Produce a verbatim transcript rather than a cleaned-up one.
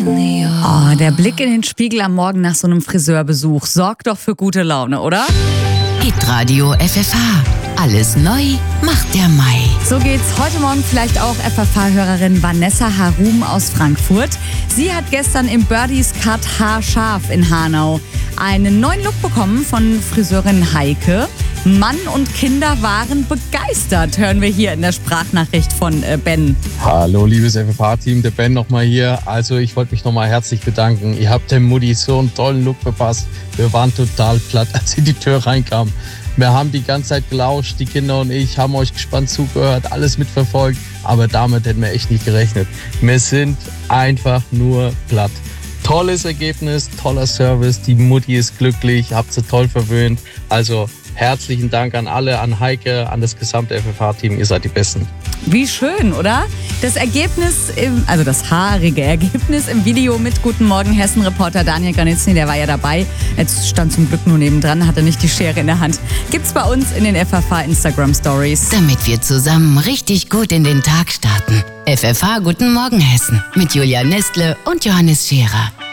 Oh, der Blick in den Spiegel am Morgen nach so einem Friseurbesuch sorgt doch für gute Laune, oder? Hitradio F F H. Alles neu macht der Mai. So geht's heute Morgen vielleicht auch F F H-Hörerin Vanessa Harum aus Frankfurt. Sie hat gestern im Birdies Cut haarscharf in Hanau einen neuen Look bekommen von Friseurin Heike. Mann und Kinder waren begeistert, hören wir hier in der Sprachnachricht von äh, Ben. Hallo liebes F F H-Team, der Ben nochmal hier. Also ich wollte mich nochmal herzlich bedanken. Ihr habt dem Mutti so einen tollen Look verpasst. Wir waren total platt, als in die Tür reinkam. Wir haben die ganze Zeit gelauscht, die Kinder und ich haben euch gespannt zugehört, alles mitverfolgt. Aber damit hätten wir echt nicht gerechnet. Wir sind einfach nur platt. Tolles Ergebnis, toller Service, die Mutti ist glücklich, habt sie toll verwöhnt. Also herzlichen Dank an alle, an Heike, an das gesamte F F H-Team, ihr seid die Besten. Wie schön, oder? Das Ergebnis, im, also das haarige Ergebnis im Video mit Guten Morgen Hessen-Reporter Daniel Granitzny, der war ja dabei. Jetzt stand zum Glück nur nebendran, hatte nicht die Schere in der Hand. Gibt's bei uns in den F F H Instagram Stories. Damit wir zusammen richtig gut in den Tag starten. F F H Guten Morgen Hessen mit Julia Nestle und Johannes Scherer.